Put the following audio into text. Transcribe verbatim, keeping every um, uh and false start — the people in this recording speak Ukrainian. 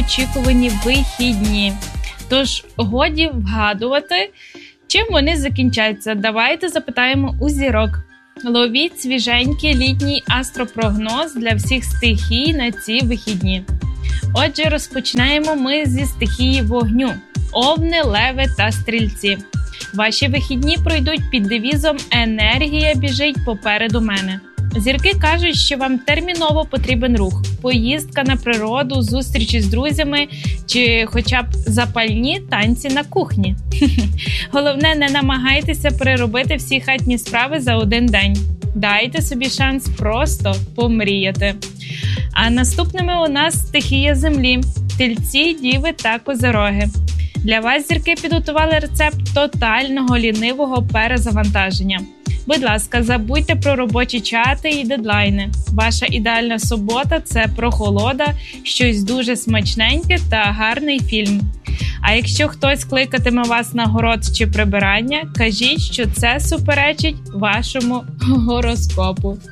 довгоочікувані вихідні. Тож, годі вгадувати, чим вони закінчаться. Давайте запитаємо у зірок. Ловіть свіженький літній астропрогноз для всіх стихій на ці вихідні. Отже, розпочинаємо ми зі стихії вогню. Овни, леви та стрільці. Ваші вихідні пройдуть під девізом «Енергія біжить попереду мене». Зірки кажуть, що вам терміново потрібен рух, поїздка на природу, зустрічі з друзями чи хоча б запальні танці на кухні. Головне, не намагайтеся переробити всі хатні справи за один день. Дайте собі шанс просто помріяти. А наступними у нас стихія землі – тельці, діви та козироги. Для вас зірки підготували рецепт тотального лінивого перезавантаження. Будь ласка, забудьте про робочі чати і дедлайни. Ваша ідеальна субота – це прохолода, щось дуже смачненьке та гарний фільм. А якщо хтось кликатиме вас на город чи прибирання, кажіть, що це суперечить вашому гороскопу.